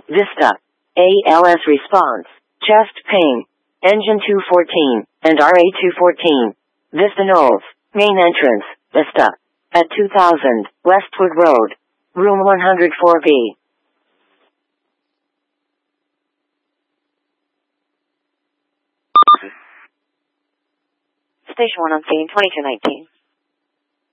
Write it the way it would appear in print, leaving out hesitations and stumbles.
Vista. ALS response. Chest pain. Engine 214 and RA 214. Vista Knolls. Main entrance. Vista. At 2000 Westwood Road. Room 104B. Station 1 on scene, 2219.